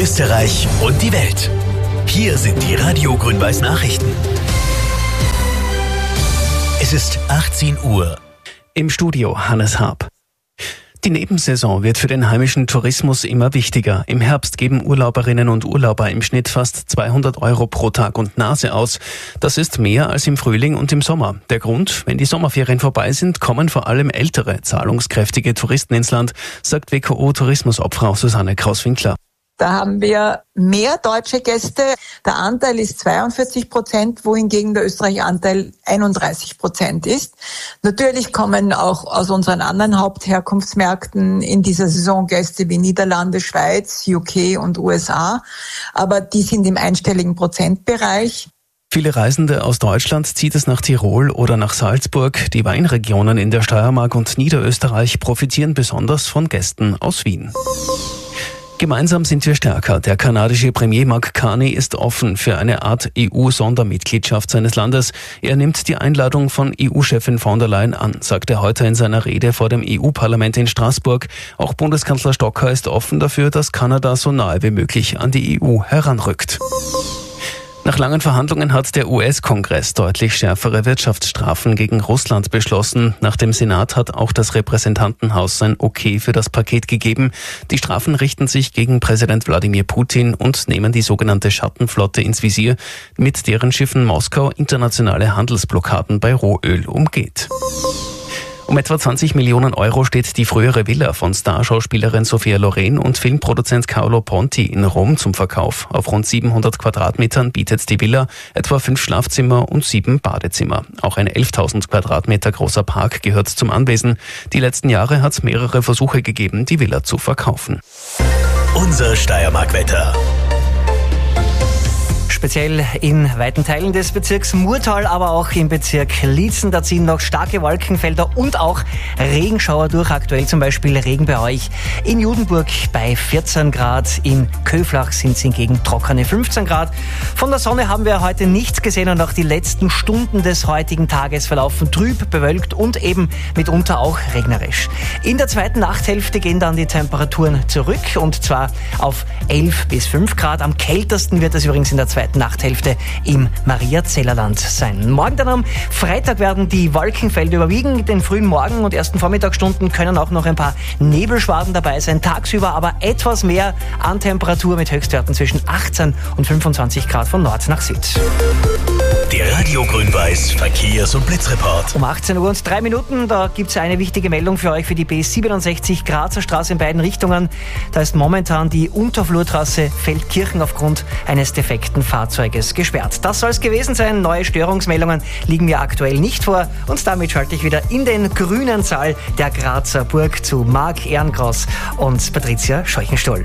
Österreich und die Welt. Hier sind die Radio Grün-Weiß Nachrichten. Es ist 18 Uhr. Im Studio Hannes Haab. Die Nebensaison wird für den heimischen Tourismus immer wichtiger. Im Herbst geben Urlauberinnen und Urlauber im Schnitt fast 200 € pro Tag und Nase aus. Das ist mehr als im Frühling und im Sommer. Der Grund: wenn die Sommerferien vorbei sind, kommen vor allem ältere, zahlungskräftige Touristen ins Land, sagt WKO-Tourismusobfrau Susanne Kraus-Winkler. Da haben wir mehr deutsche Gäste. Der Anteil ist 42%, wohingegen der Österreich-Anteil 31% ist. Natürlich kommen auch aus unseren anderen Hauptherkunftsmärkten in dieser Saison Gäste wie Niederlande, Schweiz, UK und USA. Aber die sind im einstelligen Prozentbereich. Viele Reisende aus Deutschland zieht es nach Tirol oder nach Salzburg. Die Weinregionen in der Steiermark und Niederösterreich profitieren besonders von Gästen aus Wien. Gemeinsam sind wir stärker. Der kanadische Premier Mark Carney ist offen für eine Art EU-Sondermitgliedschaft seines Landes. Er nimmt die Einladung von EU-Chefin von der Leyen an, sagt er heute in seiner Rede vor dem EU-Parlament in Straßburg. Auch Bundeskanzler Stocker ist offen dafür, dass Kanada so nahe wie möglich an die EU heranrückt. Nach langen Verhandlungen hat der US-Kongress deutlich schärfere Wirtschaftsstrafen gegen Russland beschlossen. Nach dem Senat hat auch das Repräsentantenhaus sein Okay für das Paket gegeben. Die Strafen richten sich gegen Präsident Wladimir Putin und nehmen die sogenannte Schattenflotte ins Visier, mit deren Schiffen Moskau internationale Handelsblockaden bei Rohöl umgeht. Um etwa 20 Millionen € steht die frühere Villa von Starschauspielerin Sophia Loren und Filmproduzent Carlo Ponti in Rom zum Verkauf. Auf rund 700 Quadratmetern bietet die Villa etwa 5 Schlafzimmer und 7 Badezimmer. Auch ein 11.000 Quadratmeter großer Park gehört zum Anwesen. Die letzten Jahre hat es mehrere Versuche gegeben, die Villa zu verkaufen. Unser Steiermark-Wetter. Speziell in weiten Teilen des Bezirks Murtal, aber auch im Bezirk Liezen. Da ziehen noch starke Wolkenfelder und auch Regenschauer durch. Aktuell zum Beispiel Regen bei euch in Judenburg bei 14 Grad. In Köflach sind es hingegen trockene 15 Grad. Von der Sonne haben wir heute nichts gesehen und auch die letzten Stunden des heutigen Tages verlaufen trüb, bewölkt und eben mitunter auch regnerisch. In der zweiten Nachthälfte gehen dann die Temperaturen zurück und zwar auf 11 bis 5 Grad. Am kältesten wird es übrigens in der zweiten Nachthälfte im Mariazellerland sein. Morgen dann am Freitag werden die Wolkenfelder überwiegen. Den frühen Morgen und ersten Vormittagsstunden können auch noch ein paar Nebelschwaden dabei sein. Tagsüber aber etwas mehr an Temperatur mit Höchstwerten zwischen 18 und 25 Grad von Nord nach Süd. Der Radio Grün-Weiß Verkehrs- und Blitzreport. Um 18 Uhr und 3 Minuten, da gibt es eine wichtige Meldung für euch für die B67 Grazer Straße in beiden Richtungen. Da ist momentan die Unterflurtrasse Feldkirchen aufgrund eines defekten Fahrzeuges gesperrt. Das soll es gewesen sein. Neue Störungsmeldungen liegen mir aktuell nicht vor. Und damit schalte ich wieder in den grünen Saal der Grazer Burg zu Marc Ehrengross und Patricia Scheuchenstoll.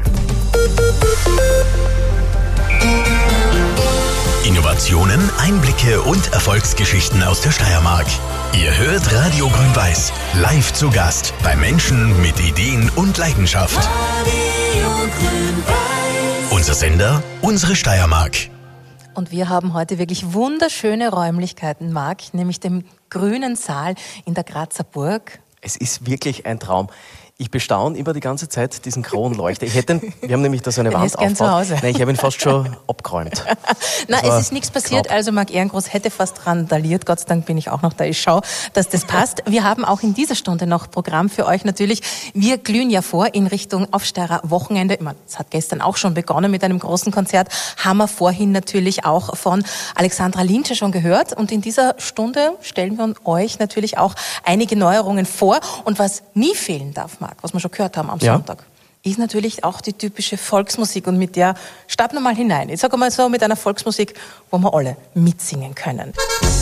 Innovationen, Einblicke und Erfolgsgeschichten aus der Steiermark. Ihr hört Radio Grün-Weiß live zu Gast bei Menschen mit Ideen und Leidenschaft. Radio Grün-Weiß. Unser Sender, unsere Steiermark. Und wir haben heute wirklich wunderschöne Räumlichkeiten, Marc, nämlich den grünen Saal in der Grazer Burg. Es ist wirklich ein Traum. Ich bestaune immer die ganze Zeit diesen Kronleuchter. Wir haben nämlich da so eine Wand aufgebaut. Nein, ich habe ihn fast schon abgeräumt. Nein, es ist nichts passiert. Also Marc Ehrengross hätte fast randaliert. Gott sei Dank bin ich auch noch da. Ich schaue, dass das passt. Wir haben auch in dieser Stunde noch Programm für euch natürlich. Wir glühen ja vor in Richtung Aufsteirer Wochenende. Es hat gestern auch schon begonnen mit einem großen Konzert. Haben wir vorhin natürlich auch von Alexandra Lindscher schon gehört. Und in dieser Stunde stellen wir euch natürlich auch einige Neuerungen vor. Und was nie fehlen darf, Marc, was wir schon gehört haben am Sonntag, ist natürlich auch die typische Volksmusik. Und mit der starten wir mal hinein. Ich sage mal so, mit einer Volksmusik, wo wir alle mitsingen können.